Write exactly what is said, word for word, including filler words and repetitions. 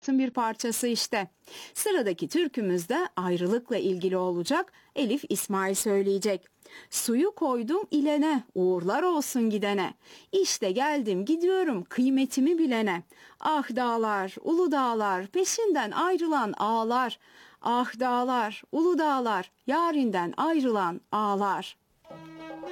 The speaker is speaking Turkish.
hayatın bir parçası işte. Sıradaki türkümüz de ayrılıkla ilgili olacak. Elif İsmail söyleyecek. Suyu koydum ilene, uğurlar olsun gidene. İşte geldim gidiyorum kıymetimi bilene. Ah dağlar, ulu dağlar, peşinden ayrılan ağlar. Ah dağlar, ulu dağlar, yarinden ayrılan ağlar.